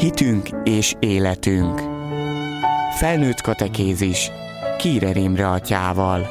Hitünk és életünk. Felnőtt katekézis Kierer Imre atyával.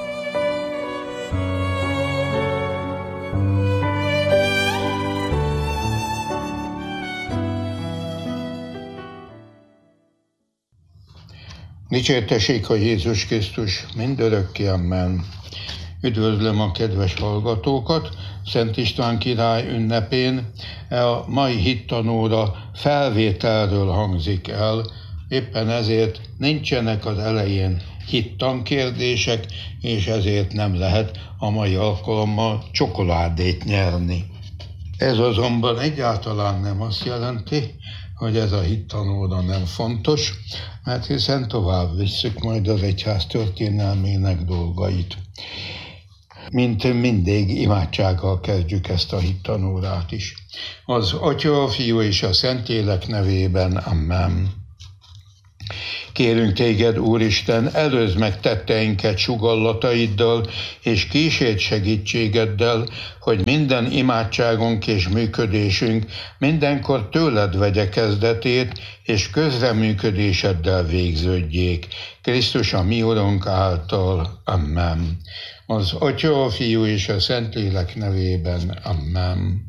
Dicsértessék a Jézus Krisztus mindörökké, amen. Üdvözlöm a kedves hallgatókat Szent István király ünnepén. A mai hittanóra felvételről hangzik el, éppen ezért nincsenek az elején hittankérdések, és ezért nem lehet a mai alkalommal csokoládét nyerni. Ez azonban egyáltalán nem azt jelenti, hogy ez a hittanóra nem fontos, mert hiszen tovább visszük majd az egyház történelmének dolgait. Mint mindig imádsággal kezdjük ezt a hittanórát is. Az Atya, a Fiú és a Szentlélek nevében, amen. Kérünk téged, Úristen, előzd meg tetteinket sugallataiddal, és kísérj segítségeddel, hogy minden imádságunk és működésünk mindenkor tőled vegye kezdetét, és közreműködéseddel végződjék. Krisztus a mi Urunk által, amen. Az Atya, a Fiú és a Szentlélek nevében, amen.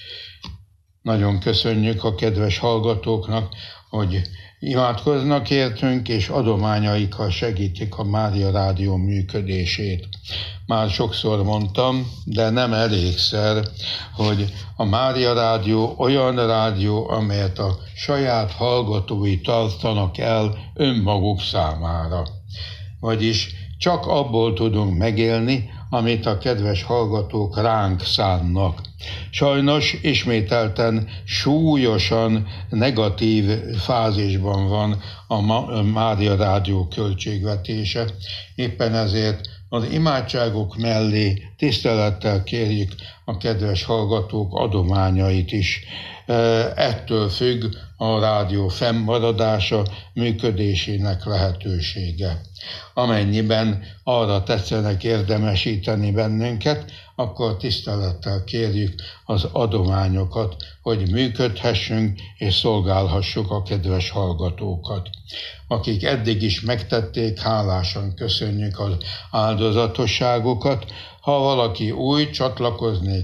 Nagyon köszönjük a kedves hallgatóknak, hogy imádkoznak értünk, és adományaikkal segítik a Mária Rádió működését. Már sokszor mondtam, de nem elégszer, hogy a Mária Rádió olyan rádió, amelyet a saját hallgatói tartanak el önmaguk számára. Vagyis csak abból tudunk megélni, amit a kedves hallgatók ránk szánnak. Sajnos ismételten súlyosan negatív fázisban van a Mária Rádió költségvetése. Éppen ezért az imádságok mellé tisztelettel kérjük a kedves hallgatók adományait is. Ettől függ a rádió fennmaradása, működésének lehetősége. Amennyiben arra tetszenek érdemesíteni bennünket, akkor tisztelettel kérjük az adományokat, hogy működhessünk és szolgálhassuk a kedves hallgatókat. Akik eddig is megtették, hálásan köszönjük az áldozatosságokat. Ha valaki új csatlakoznék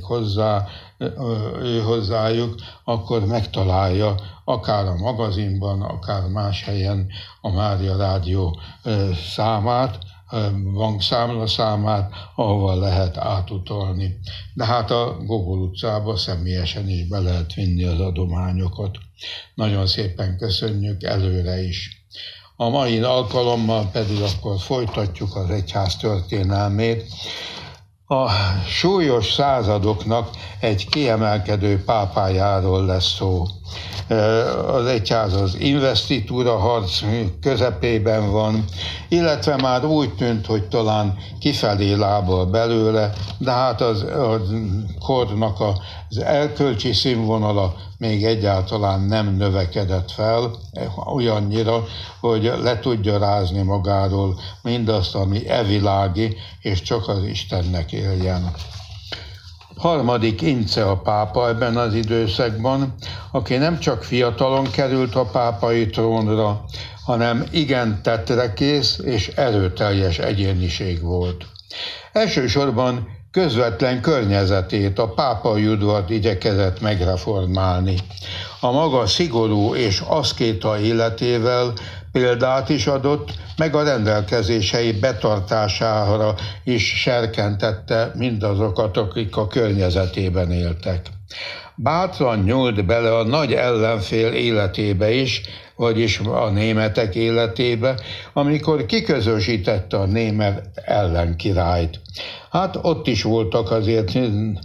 hozzájuk, akkor megtalálja akár a magazinban, akár más helyen a Mária Rádió számát, bankszámla számát, ahova lehet átutalni. De hát a Gogol utcába személyesen is be lehet vinni az adományokat. Nagyon szépen köszönjük előre is. A mai alkalommal pedig akkor folytatjuk az egyház történelmét. A súlyos századoknak egy kiemelkedő pápájáról lesz szó. Az egyház az investitúra harc közepében van, illetve már úgy tűnt, hogy talán kifelé lábal belőle, de hát a kornak az erkölcsi színvonala még egyáltalán nem növekedett fel, olyannyira, hogy le tudja rázni magáról mindazt, ami evilági, és csak az Istennek éljen. Harmadik Ince a pápa ebben az időszakban, aki nem csak fiatalon került a pápai trónra, hanem igen tettrekész és erőteljes egyéniség volt. Elsősorban közvetlen környezetét, a pápai udvart igyekezett megreformálni. A maga szigorú és aszkéta életével példát is adott, meg a rendelkezései betartására is serkentette mindazokat, akik a környezetében éltek. Bátran nyúlt bele a nagy ellenfél életébe is, vagyis a németek életébe, amikor kiközösítette a német ellenkirályt. Hát ott is voltak azért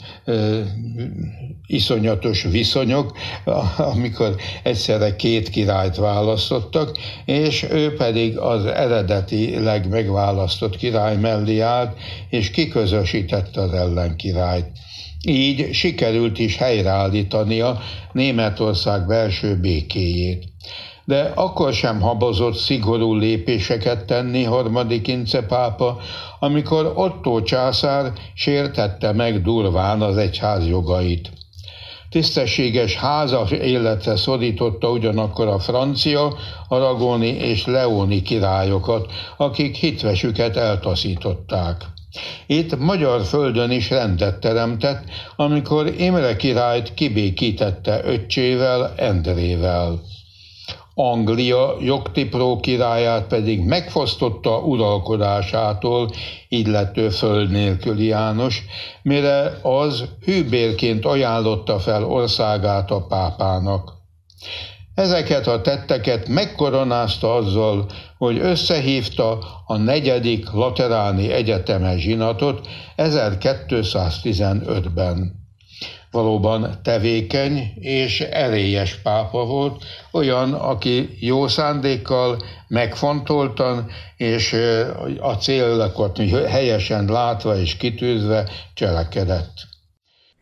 iszonyatos viszonyok, amikor egyszerre két királyt választottak, és ő pedig az eredetileg megválasztott király mellé állt, és kiközösítette az ellenkirályt. Így sikerült is helyreállítania Németország belső békéjét. De akkor sem habozott szigorú lépéseket tenni harmadik Ince pápa, amikor Ottó császár sértette meg durván az egyház jogait. Tisztességes házas életre szorította ugyanakkor a francia, aragoni és leóni királyokat, akik hitvesüket eltaszították. Itt magyar földön is rendet teremtett, amikor Imre királyt kibékítette öccsével, Endrével. Anglia jogtipró királyát pedig megfosztotta uralkodásától, így lett ő föld nélküli János, mire az hűbérként ajánlotta fel országát a pápának. Ezeket a tetteket megkoronázta azzal, hogy összehívta a 4. Lateráni Egyetemes zsinatot 1215-ben. Valóban tevékeny és erélyes pápa volt, olyan, aki jó szándékkal, megfontoltan és a célokat helyesen látva és kitűzve cselekedett.